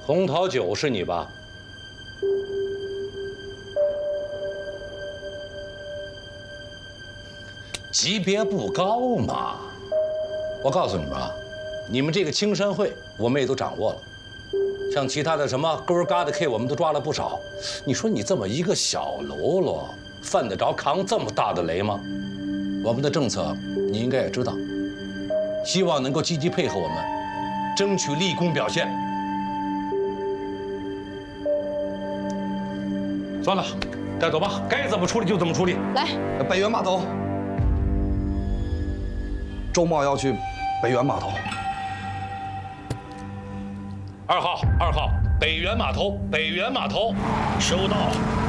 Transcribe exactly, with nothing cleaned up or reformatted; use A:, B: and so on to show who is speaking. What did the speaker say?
A: 红桃九是你吧？级别不高嘛。我告诉你们啊，你们这个青山会我们也都掌握了，像其他的什么勾儿嘎的 K 我们都抓了不少。你说你这么一个小喽啰，犯得着扛这么大的雷吗？我们的政策你应该也知道，希望能够积极配合我们，争取立功表现。算了，带走吧，该怎么处理就怎么处理。
B: 来，
C: 北园码头，周末要去北园码头。
A: 二号，二号，北园码头，北园码头，收到。